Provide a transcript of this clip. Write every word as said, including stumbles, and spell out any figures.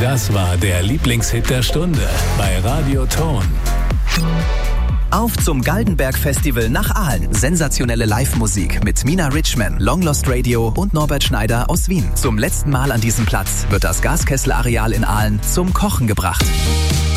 Das war der Lieblingshit der Stunde bei Radio Ton. Auf zum Galdenberg Festival nach Aalen. Sensationelle Live-Musik mit Mina Richman, Long Lost Radio und Norbert Schneider aus Wien. Zum letzten Mal an diesem Platz wird das Gaskessel-Areal in Aalen zum Kochen gebracht.